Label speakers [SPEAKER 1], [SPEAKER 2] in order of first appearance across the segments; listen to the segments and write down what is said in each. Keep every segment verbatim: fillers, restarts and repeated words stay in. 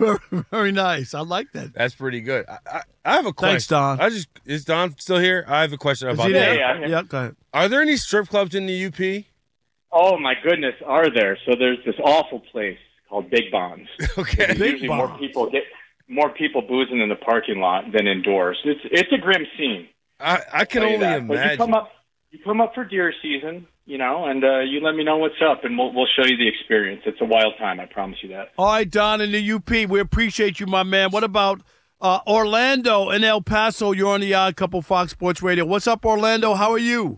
[SPEAKER 1] very, very nice. I like that.
[SPEAKER 2] That's pretty good. I, I, I have a question.
[SPEAKER 1] Thanks, Don.
[SPEAKER 2] I just is Don still here? I have a question
[SPEAKER 1] Is
[SPEAKER 2] about
[SPEAKER 1] he
[SPEAKER 2] that.
[SPEAKER 1] there?
[SPEAKER 3] Yeah, yeah.
[SPEAKER 1] Yeah, go ahead.
[SPEAKER 2] Are there any strip clubs in the U P?
[SPEAKER 3] Oh my goodness, are there? So there's this awful place called Big Bonds.
[SPEAKER 2] Okay.
[SPEAKER 3] There's
[SPEAKER 1] Big
[SPEAKER 3] usually
[SPEAKER 1] Bonds.
[SPEAKER 3] more people get more people boozing in the parking lot than indoors. It's it's a grim scene.
[SPEAKER 2] I, I can
[SPEAKER 3] Tell you
[SPEAKER 2] only
[SPEAKER 3] that. But you
[SPEAKER 2] imagine.
[SPEAKER 3] come up you come up for deer season, you know, and uh, you let me know what's up, and we'll we'll show you the experience. It's a wild time, I promise you that.
[SPEAKER 1] All right, Don in the U P, we appreciate you, my man. What about uh, Orlando and El Paso? You're on the Odd Couple Fox Sports Radio. What's up, Orlando? How are you?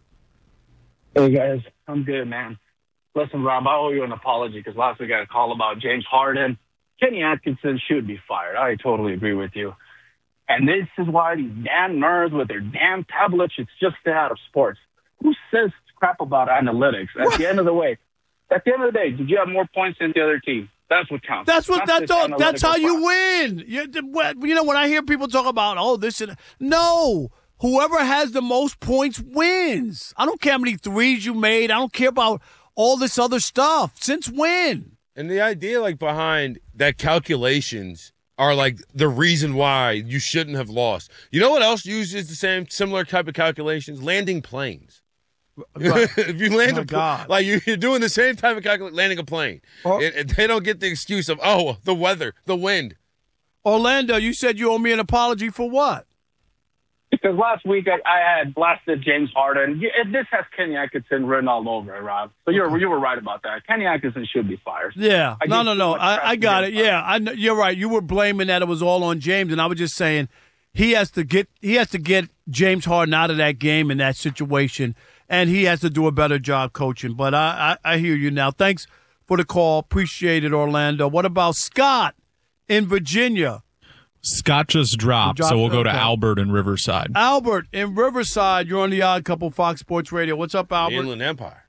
[SPEAKER 4] Hey, guys. I'm good, man. Listen, Rob, I owe you an apology because last week I got a call about James Harden. Kenny Atkinson should be fired. I totally agree with you. And this is why these damn nerds with their damn tablets, it's just stay out of sports. Who says crap about analytics? At
[SPEAKER 1] What?
[SPEAKER 4] the end of the way, at the end of the day, did you have more points than the other team? That's what counts.
[SPEAKER 1] That's what.
[SPEAKER 4] Not
[SPEAKER 1] That's
[SPEAKER 4] this
[SPEAKER 1] all. That's
[SPEAKER 4] analytical
[SPEAKER 1] how you
[SPEAKER 4] crap.
[SPEAKER 1] win. You, the- what- you know, when I hear people talk about, oh, this and no, whoever has the most points wins. I don't care how many threes you made. I don't care about all this other stuff. Since when?
[SPEAKER 2] And the idea, like, behind that calculations are, like, the reason why you shouldn't have lost. You know what else uses the same, similar type of calculations? Landing planes.
[SPEAKER 1] Right.
[SPEAKER 2] If you land
[SPEAKER 1] My
[SPEAKER 2] a pl-
[SPEAKER 1] God.
[SPEAKER 2] like you- you're doing the same type of calculation, landing a plane.
[SPEAKER 1] Oh.
[SPEAKER 2] It, it- they don't get the excuse of, oh, the weather, the wind.
[SPEAKER 1] Orlando, you said you owe me an apology for what?
[SPEAKER 4] Because last week I, I had blasted James Harden. You- and This has Kenny Atkinson written all over it, Rob. So you're you were right about that. Kenny Atkinson should be fired.
[SPEAKER 1] Yeah.
[SPEAKER 4] I
[SPEAKER 1] No,
[SPEAKER 4] give
[SPEAKER 1] no,
[SPEAKER 4] too
[SPEAKER 1] no.
[SPEAKER 4] much
[SPEAKER 1] I,
[SPEAKER 4] crap
[SPEAKER 1] I
[SPEAKER 4] to
[SPEAKER 1] got
[SPEAKER 4] James
[SPEAKER 1] it. Yeah, I know, you're right. You were blaming that it was all on James, and I was just saying he has to get he has to get James Harden out of that game in that situation, and he has to do a better job coaching. But I, I, I hear you now. Thanks for the call. Appreciate it, Orlando. What about Scott in Virginia?
[SPEAKER 5] Scott just dropped,
[SPEAKER 1] Dropped,
[SPEAKER 5] so we'll go to
[SPEAKER 1] okay.
[SPEAKER 5] Albert in Riverside.
[SPEAKER 1] Albert in Riverside. You're on the Odd Couple Fox Sports Radio. What's up,
[SPEAKER 2] The
[SPEAKER 1] Albert?
[SPEAKER 2] Inland Empire.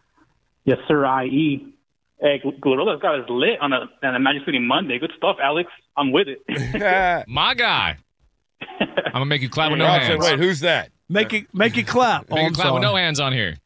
[SPEAKER 6] Yes, sir, I E. Hey, Glorilla's got us lit on a, on a Magic City Monday. Good stuff, Alex. I'm with it.
[SPEAKER 7] My guy. I'm going to make you clap with no
[SPEAKER 2] Rob said,
[SPEAKER 7] hands.
[SPEAKER 2] wait, who's that?
[SPEAKER 1] Make it make it clap. Oh,
[SPEAKER 7] Make you
[SPEAKER 1] I'm
[SPEAKER 7] clap with
[SPEAKER 1] sorry.
[SPEAKER 7] no hands on here.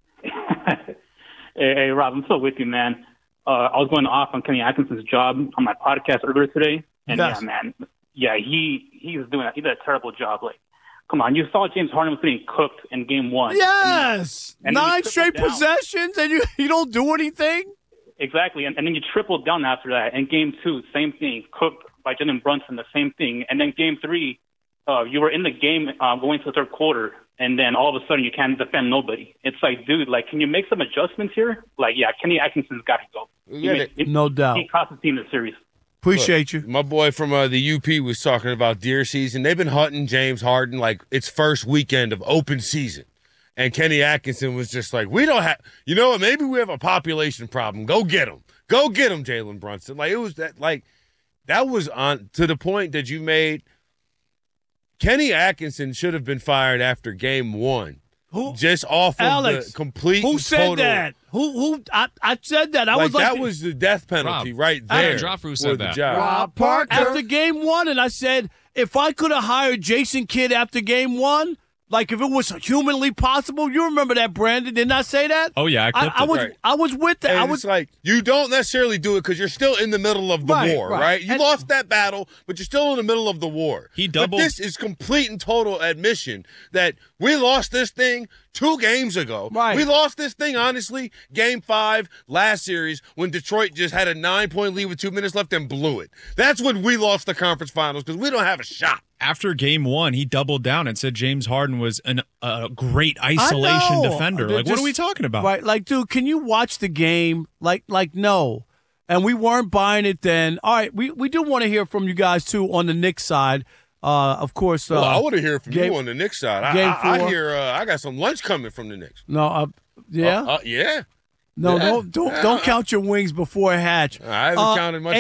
[SPEAKER 6] hey, hey, Rob, I'm still with you, man. Uh, I was going off on Kenny Atkinson's job on my podcast earlier today. And,
[SPEAKER 1] Yes.
[SPEAKER 6] yeah, man, yeah, he he's doing he did a terrible job. Like, come on, you saw James Harden was getting cooked in game one.
[SPEAKER 1] Yes.
[SPEAKER 6] And then you
[SPEAKER 1] Nine
[SPEAKER 6] tripled
[SPEAKER 1] straight
[SPEAKER 6] down.
[SPEAKER 1] possessions, and you, you don't do anything?
[SPEAKER 6] Exactly, and, and then you tripled down after that. And game two, same thing, cooked by Jalen Brunson, the same thing. And then game three, uh, you were in the game uh, going to the third quarter, and then all of a sudden you can't defend nobody. It's like, dude, like, can you make some adjustments here? Like, yeah, Kenny Atkinson's got to go. He
[SPEAKER 2] Yeah,
[SPEAKER 6] made- it-
[SPEAKER 1] No doubt.
[SPEAKER 6] He cost the team the series.
[SPEAKER 1] Appreciate you.
[SPEAKER 2] My boy from uh, the U P was talking about deer season. They've been hunting James Harden like it's first weekend of open season. And Kenny Atkinson was just like, we don't have, you know what, maybe we have a population problem. Go get him. Go get him, Jalen Brunson. Like, it was that, like, that was on to the point that you made. Kenny Atkinson should have been fired after game one.
[SPEAKER 1] Who?
[SPEAKER 2] Just off of
[SPEAKER 1] Alex,
[SPEAKER 2] the complete
[SPEAKER 1] Who
[SPEAKER 2] and
[SPEAKER 1] said
[SPEAKER 2] total-
[SPEAKER 1] that? Who? Who? I, I said that. I
[SPEAKER 2] like,
[SPEAKER 1] was like,
[SPEAKER 2] that was the death penalty
[SPEAKER 7] Rob,
[SPEAKER 2] right
[SPEAKER 7] Adam
[SPEAKER 2] there.
[SPEAKER 7] Joffrey
[SPEAKER 2] for
[SPEAKER 7] said
[SPEAKER 2] the
[SPEAKER 7] that.
[SPEAKER 2] job.
[SPEAKER 1] Rob Parker after game one, and I said if I could have hired Jason Kidd after game one, like if it was humanly possible. You remember that, Brandon? Didn't I say that?
[SPEAKER 5] Oh, yeah, I
[SPEAKER 1] I,
[SPEAKER 5] clipped
[SPEAKER 1] I
[SPEAKER 5] it.
[SPEAKER 1] was.
[SPEAKER 2] Right.
[SPEAKER 1] I was with that.
[SPEAKER 2] And
[SPEAKER 1] I
[SPEAKER 2] it's
[SPEAKER 1] was.
[SPEAKER 2] like you don't necessarily do it because you're still in the middle of the
[SPEAKER 1] Right,
[SPEAKER 2] war, right?
[SPEAKER 1] right.
[SPEAKER 2] You
[SPEAKER 1] And-
[SPEAKER 2] lost that battle, but you're still in the middle of the war.
[SPEAKER 5] He
[SPEAKER 2] But
[SPEAKER 5] doubled-
[SPEAKER 2] this is complete and total admission that we lost this thing two games ago.
[SPEAKER 1] Right.
[SPEAKER 2] We lost this thing, honestly, game five last series when Detroit just had a nine-point lead with two minutes left and blew it. That's when we lost the conference finals because we don't have a shot.
[SPEAKER 5] After game one, he doubled down and said James Harden was an, a great isolation
[SPEAKER 1] I know.
[SPEAKER 5] defender.
[SPEAKER 1] They're
[SPEAKER 5] Like, what
[SPEAKER 1] just-
[SPEAKER 5] are we talking about?
[SPEAKER 1] Right, like, dude, can you watch the game? Like, like, no. And we weren't buying it then. All right, we, we do want to hear from you guys too on the Knicks side. Uh, of course. Uh,
[SPEAKER 2] Well, I want to hear from
[SPEAKER 1] game-
[SPEAKER 2] you on the Knicks side. I,
[SPEAKER 1] game
[SPEAKER 2] I, I
[SPEAKER 1] four.
[SPEAKER 2] hear uh, I got some lunch coming from the Knicks.
[SPEAKER 1] no, uh, yeah,
[SPEAKER 2] Uh, uh, yeah.
[SPEAKER 1] no,
[SPEAKER 2] yeah.
[SPEAKER 1] don't don't don't count your wings before a hatch.
[SPEAKER 2] I haven't
[SPEAKER 1] Uh,
[SPEAKER 2] counted much